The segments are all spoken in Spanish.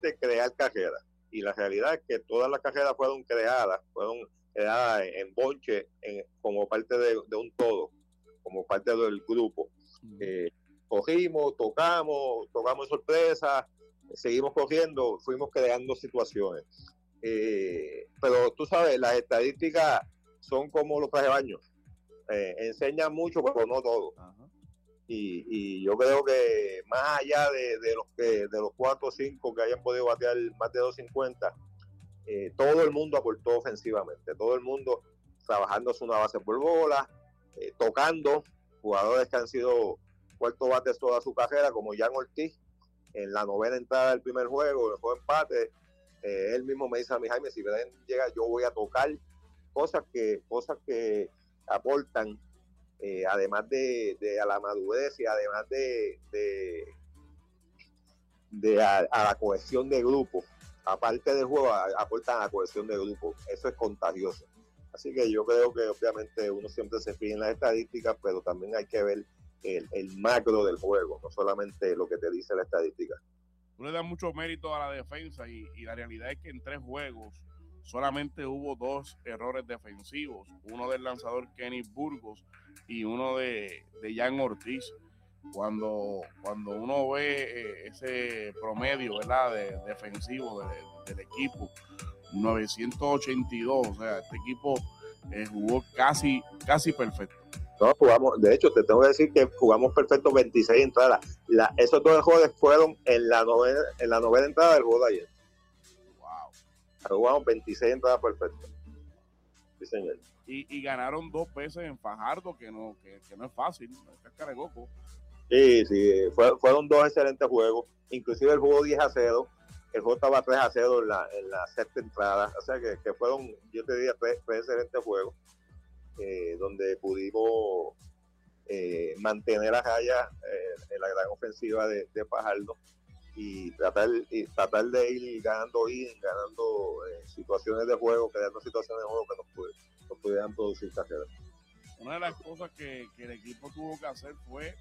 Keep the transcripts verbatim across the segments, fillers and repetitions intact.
solamente crear carreras. Y la realidad es que todas las carreras fueron creadas, fueron creadas en, en bonche, en, como parte de, de un todo, como parte del grupo. Uh-huh. Eh, cogimos, tocamos, tocamos sorpresas, seguimos cogiendo, fuimos creando situaciones. Eh, pero tú sabes, las estadísticas son como los trajes de baño. Eh, enseñan mucho, pero no todo. Uh-huh. Y, y yo creo que más allá de, de los que de los cuatro o cinco que hayan podido batear más de doscientos cincuenta, eh, todo el mundo aportó ofensivamente, todo el mundo trabajando una base por bola, eh, tocando, jugadores que han sido cuarto bates toda su carrera, como Jan Ortiz, en la novena entrada del primer juego, el juego empate, eh, él mismo me dice a mi Jaime, si Belén llega yo voy a tocar, cosas que, cosas que aportan, eh, además de, de a la madurez y además de, de, de a, a la cohesión de grupo, aparte del juego, a, aportan a la cohesión de grupo, eso es contagioso. Así que yo creo que obviamente uno siempre se fija en las estadísticas, pero también hay que ver el, el macro del juego, no solamente lo que te dice la estadística. Tú le das mucho mérito a la defensa y, y la realidad es que en tres juegos solamente hubo dos errores defensivos, uno del lanzador Kenny Burgos y uno de, de Jan Ortiz. Cuando, cuando uno ve eh, ese promedio, ¿verdad?, de, defensivo de, de, del equipo, novecientos ochenta y dos, o sea, este equipo eh, jugó casi, casi perfecto. No, jugamos, de hecho, te tengo que decir que jugamos perfecto veintiséis entradas. La, esos dos errores fueron en la novena, en la novena entrada del juego de ayer. Wow. Jugamos veintiséis entradas perfectas. Sí, señor. Y, y ganaron dos veces en Fajardo, que no, que, que no es fácil, no es cáscara de coco. Sí, sí, fue, fueron dos excelentes juegos, inclusive el juego diez a cero, el juego estaba tres a cero en la, en la sexta entrada, o sea que, que fueron, yo te diría, tres, tres excelentes juegos, eh, donde pudimos eh, mantener a raya eh, en la gran ofensiva de, de Fajardo y tratar, y tratar de ir ganando ir, ganando eh, situaciones de juego, creando situaciones de juego que nos, pude, nos pudieran producir carreras. Una de las cosas que, que el equipo tuvo que hacer fue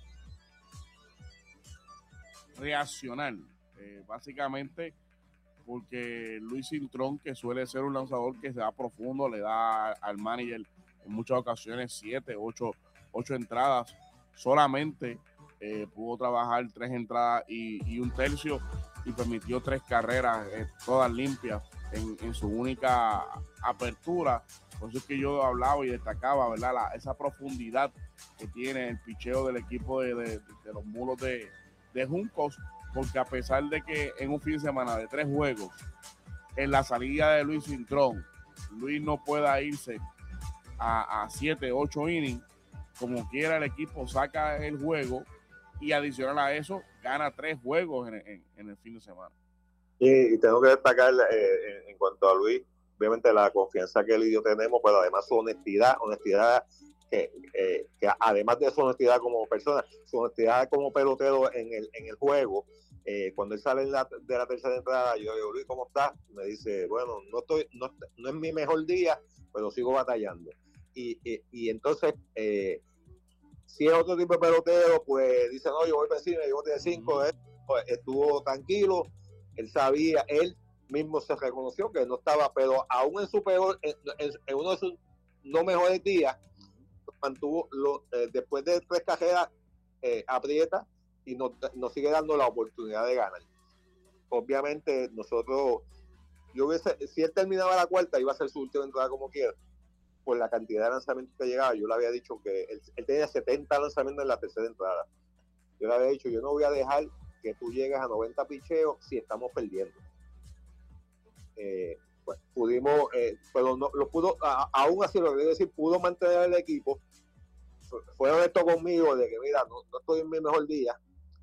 reaccionar, eh, básicamente porque Luis Cintrón, que suele ser un lanzador que se da profundo, le da al manager en muchas ocasiones siete, ocho, ocho entradas, solamente eh, pudo trabajar tres entradas y, y un tercio y permitió tres carreras, eh, todas limpias en, en su única apertura. Por eso es que yo hablaba y destacaba, ¿verdad?, la, esa profundidad que tiene el picheo del equipo de, de, de los Mulos de de Juncos, porque a pesar de que en un fin de semana de tres juegos, en la salida de Luis Cintrón, Luis no pueda irse a, a siete, ocho innings, como quiera el equipo saca el juego y adicional a eso, gana tres juegos en, en, en el fin de semana. Y, y tengo que destacar eh, en, en cuanto a Luis, obviamente la confianza que él y yo tenemos, pero además su honestidad, honestidad Que, eh, que además de su honestidad como persona, su honestidad como pelotero en el, en el juego, eh, cuando él sale la, de la tercera entrada, yo digo, Luis, ¿cómo estás? Me dice, bueno, no estoy, no, no es mi mejor día, pero sigo batallando. Y, y, y entonces, eh, si es otro tipo de pelotero, pues dice, no, yo voy para encima, yo voy a cinco, él, pues, estuvo tranquilo, él sabía, él mismo se reconoció que no estaba, pero aún en su peor, en, en, en uno de sus no mejores días, mantuvo lo, eh, después de tres carreras eh, aprieta y nos, nos sigue dando la oportunidad de ganar. Obviamente nosotros, yo hubiese, si él terminaba la cuarta iba a ser su última entrada como quiera, por la cantidad de lanzamientos que llegaba. Yo le había dicho que él, él tenía setenta lanzamientos en la tercera entrada. Yo le había dicho, yo no voy a dejar que tú llegues a noventa picheos si estamos perdiendo. Eh, pues, pudimos, eh, pero no, lo pudo, a, aún así lo que quiero decir, pudo mantener el equipo. Fue honesto conmigo de que mira, no, no estoy en mi mejor día,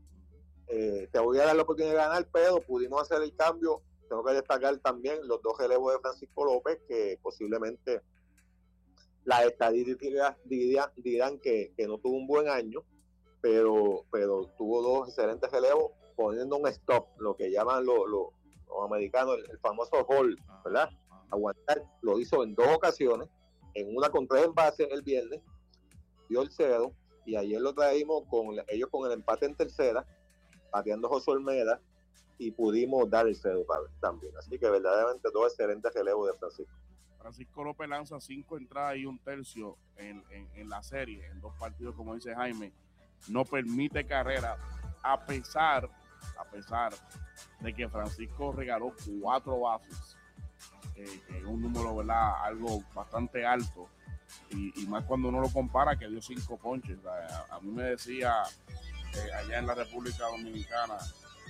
eh, te voy a dar la oportunidad de ganar, pero pudimos hacer el cambio. Tengo que destacar también los dos relevos de Francisco López, que posiblemente las estadísticas dirán, dirán que, que no tuvo un buen año, pero, pero tuvo dos excelentes relevos, poniendo un stop, lo que llaman los, los, los americanos, el, el famoso hold, ¿verdad? Aguantar, lo hizo en dos ocasiones, en una con tres envases el viernes, dio el cero, y ayer lo traímos con ellos con el empate en tercera, pateando José Olmeda, y pudimos dar el cero también. Así que verdaderamente todo excelente relevo de Francisco. Francisco López lanza cinco entradas y un tercio en, en, en la serie, en dos partidos, como dice Jaime. No permite carrera, a pesar, a pesar de que Francisco regaló cuatro bases, eh, que es un número, ¿verdad?, algo bastante alto, y, y más cuando uno lo compara, que dio cinco ponches. A, a mí me decía eh, allá en la República Dominicana,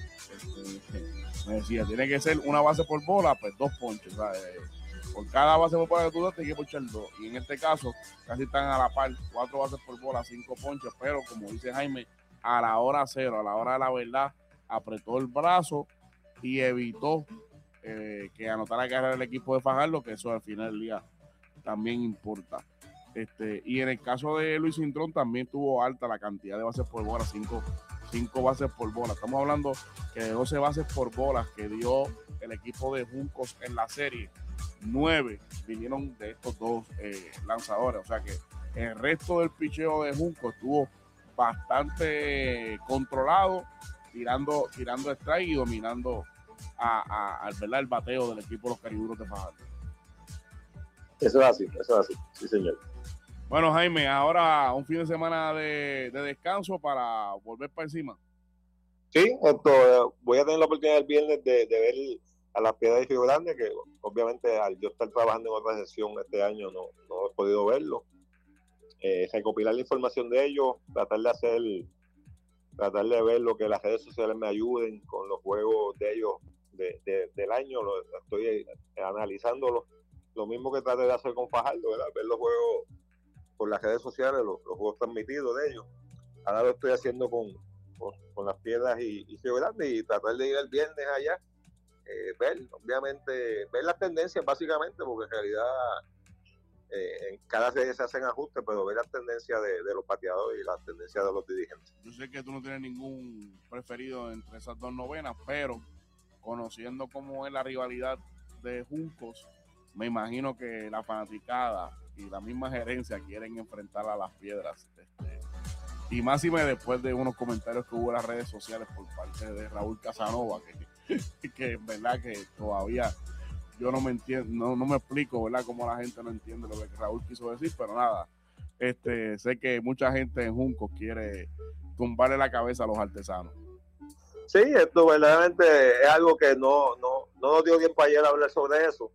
este, me decía, tiene que ser una base por bola, pues dos ponches, ¿sabes? Por cada base por bola que tú das, tienes que ponchar dos. Y en este caso, casi están a la par, cuatro bases por bola, cinco ponches, pero como dice Jaime, a la hora cero, a la hora de la verdad, apretó el brazo y evitó eh, que anotara carrera el equipo de Fajardo, que eso al final del día también importa. Este, y en el caso de Luis Cintrón también tuvo alta la cantidad de bases por bola, cinco, cinco bases por bola. Estamos hablando que de doce bases por bola que dio el equipo de Juncos en la serie, nueve vinieron de estos dos eh, lanzadores. O sea que el resto del picheo de Juncos estuvo bastante controlado, tirando, tirando strike y dominando a, a, a, ¿verdad?, el bateo del equipo de los Cariduros de Fajardo. Eso es así, eso es así, sí señor. Bueno, Jaime, ahora un fin de semana de, de descanso para volver para encima. Sí, esto, voy a tener la oportunidad el viernes de, de ver a las Piedras de Río Grande, que obviamente al yo estar trabajando en otra sesión este año no, no he podido verlo. Eh, recopilar la información de ellos, tratar de hacer, tratar de ver lo que las redes sociales me ayuden con los juegos de ellos de, de, del año, lo, estoy analizándolo. Lo mismo que traté de hacer con Fajardo, ¿verdad? Ver los juegos por las redes sociales, los, los juegos transmitidos de ellos. Ahora lo estoy haciendo con, con, con las Piedras y, y Río Grande, y tratar de ir el viernes allá, eh, ver, obviamente, ver las tendencias básicamente, porque en realidad eh, en cada serie se hacen ajustes, pero ver las tendencias de, de los pateadores y las tendencias de los dirigentes. Yo sé que tú no tienes ningún preferido entre esas dos novenas, pero conociendo cómo es la rivalidad de Juncos, me imagino que la fanaticada y la misma gerencia quieren enfrentar a las Piedras. Este, y más y me después de unos comentarios que hubo en las redes sociales por parte de Raúl Casanova, que, que en verdad que todavía yo no me entiendo, no, no me explico, ¿verdad?, cómo la gente no entiende lo que Raúl quiso decir, pero nada, este, sé que mucha gente en Juncos quiere tumbarle la cabeza a los artesanos. Sí, esto verdaderamente es algo que no, no, no nos dio tiempo ayer a hablar sobre eso.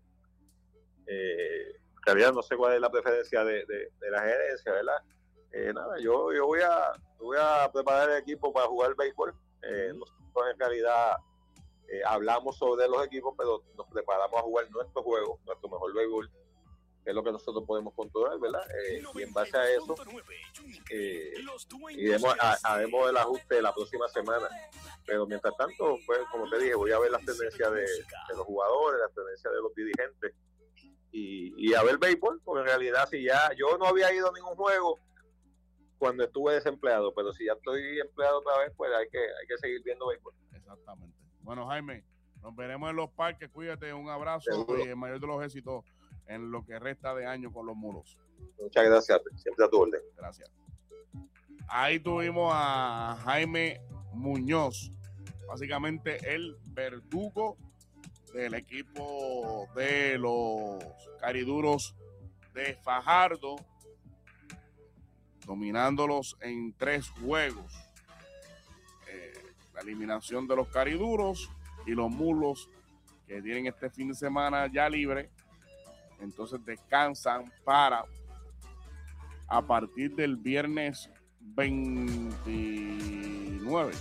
Eh, en realidad no sé cuál es la preferencia de, de, de la gerencia, ¿verdad? Eh, nada, yo, yo voy a voy a preparar el equipo para jugar béisbol. Eh, nosotros en realidad eh, hablamos sobre los equipos, pero nos preparamos a jugar nuestro juego, nuestro mejor béisbol, que es lo que nosotros podemos controlar, ¿verdad? Eh, y en base a eso, eh, iremos, a, haremos el ajuste la próxima semana. Pero mientras tanto, pues, como te dije, voy a ver las tendencias de, de los jugadores, las tendencias de los dirigentes, y, y a ver béisbol, porque en realidad si ya yo no había ido a ningún juego cuando estuve desempleado, pero si ya estoy empleado otra vez, pues hay que, hay que seguir viendo béisbol. Exactamente. Bueno, Jaime, nos veremos en los parques, cuídate, un abrazo. Seguro. Y el mayor de los éxitos en lo que resta de año con los Mulos. Muchas gracias, siempre a tu orden. Gracias. Ahí tuvimos a Jaime Muñoz, básicamente el verdugo del equipo de los Cariduros de Fajardo, dominándolos en tres juegos. Eh, la eliminación de los Cariduros y los Mulos, que tienen este fin de semana ya libre, entonces descansan para a partir del viernes veintinueve.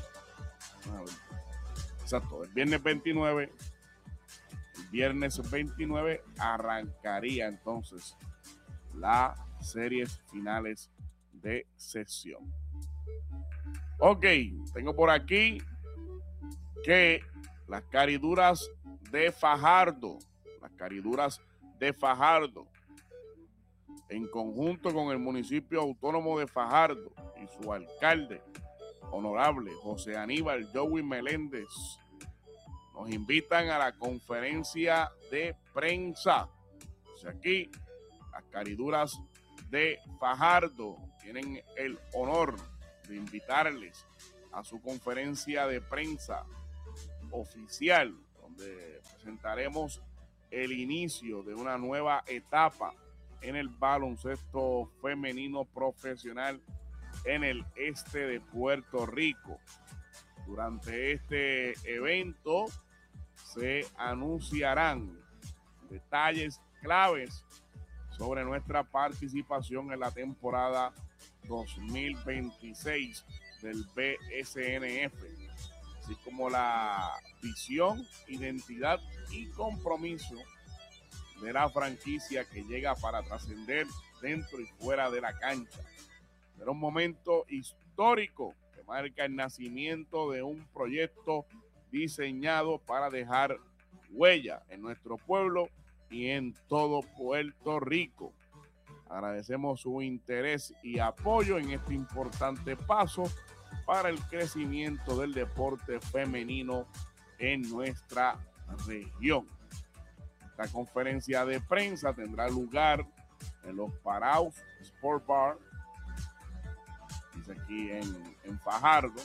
Exacto, el viernes veintinueve. El viernes veintinueve arrancaría entonces las series finales de sesión. Ok, tengo por aquí que las Cariduras de Fajardo, las Cariduras de Fajardo, en conjunto con el municipio autónomo de Fajardo y su alcalde, honorable José Aníbal Joey Meléndez, nos invitan a la conferencia de prensa. O sea, aquí las Cariduras de Fajardo tienen el honor de invitarles a su conferencia de prensa oficial, donde presentaremos el inicio de una nueva etapa en el baloncesto femenino profesional en el este de Puerto Rico. Durante este evento se anunciarán detalles claves sobre nuestra participación en la temporada dos mil veintiséis del B S N F, así como la visión, identidad y compromiso de la franquicia que llega para trascender dentro y fuera de la cancha. Será un momento histórico que marca el nacimiento de un proyecto diseñado para dejar huella en nuestro pueblo y en todo Puerto Rico. Agradecemos su interés y apoyo en este importante paso para el crecimiento del deporte femenino en nuestra región. Esta conferencia de prensa tendrá lugar en los Paraos Sport Bar, dice aquí en, en Fajardo.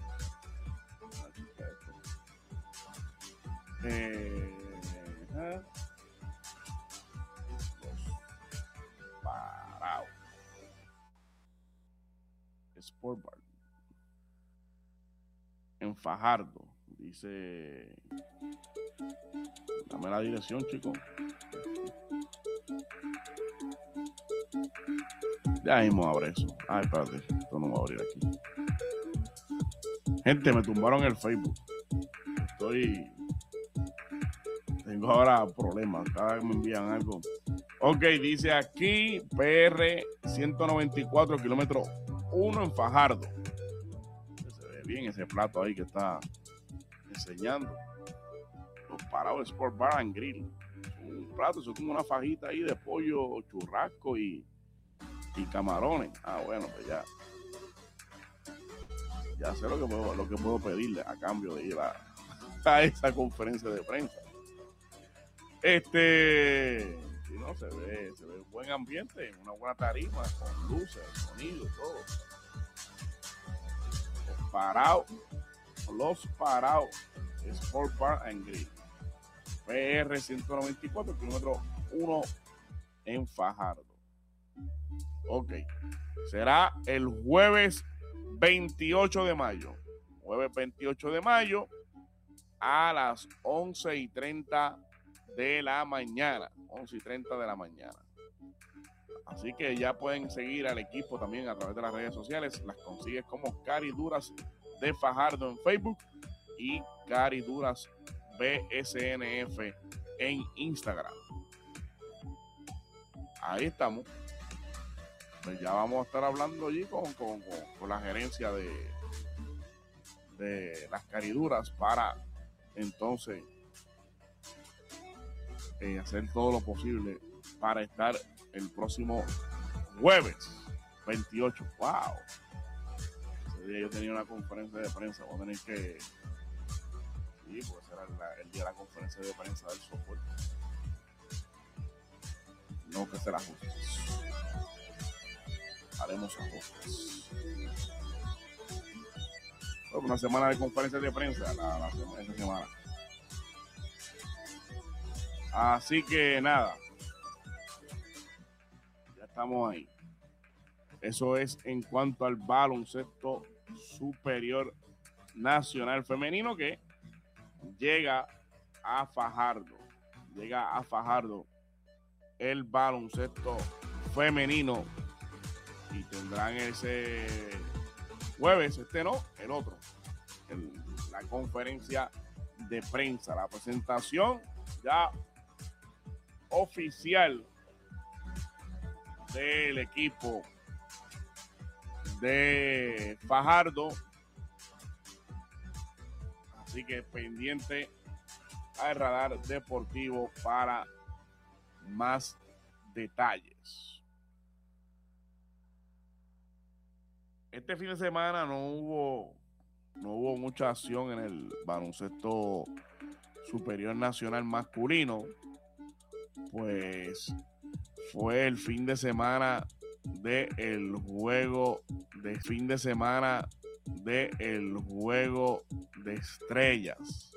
Eh, ¿eh? Los Paraos Sport Bar en Fajardo, dice. Dame la dirección, chicos. Ya mismo abre eso. Ay, espérate, esto no va a abrir aquí. Gente, me tumbaron el Facebook. Estoy... Tengo ahora problemas. Cada vez me envían algo. Ok, dice aquí P R ciento noventa y cuatro, kilómetro uno en Fajardo. Se ve bien ese plato ahí que está enseñando. Los Paraos Sport Bar and Grill. Un plato, eso es como una fajita ahí de pollo, churrasco y, y camarones. Ah, bueno, pues ya. Ya sé lo que puedo, lo que puedo pedirle a cambio de ir a, a esa conferencia de prensa. Este, si no, se ve, se ve un buen ambiente, una buena tarima, con luces, sonido, todo. Los Paraos, los Paraos Sport Bar and Grill. P R ciento noventa y cuatro, kilómetro uno en Fajardo. Ok. Será el jueves veintiocho de mayo. Jueves veintiocho de mayo a las once y treinta de la mañana. once y treinta de la mañana. Así que ya pueden seguir al equipo también a través de las redes sociales. Las consigues como Cariduras de Fajardo en Facebook y Cariduras B S N F en Instagram. Ahí estamos. Pues ya vamos a estar hablando allí con, con, con, con la gerencia de, de las Cariduras para entonces eh, hacer todo lo posible para estar el próximo jueves veintiocho. ¡Wow! Ese día yo tenía una conferencia de prensa. Voy a tener que... Sí, pues será el, el día de la conferencia de prensa del software. No que se la ajustes. Haremos ajustes. Fue una semana de conferencias de prensa la, la semana, esta semana. Así que nada. Ya estamos ahí. Eso es en cuanto al baloncesto superior nacional femenino que llega a Fajardo. Llega a Fajardo el baloncesto femenino y tendrán ese jueves, este no, el otro, el, la conferencia de prensa, la presentación ya oficial del equipo de Fajardo. Así que pendiente al Radar Deportivo para más detalles. Este fin de semana no hubo no hubo mucha acción en el baloncesto superior nacional masculino, pues fue el fin de semana del juego de fin de semana del juego de estrellas.